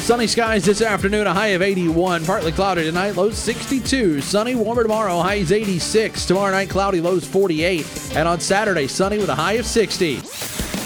Sunny skies this afternoon, a high of 81. Partly cloudy tonight, lows 62. Sunny, warmer tomorrow, highs 86. Tomorrow night, cloudy, lows 48. And on Saturday, sunny with a high of 60.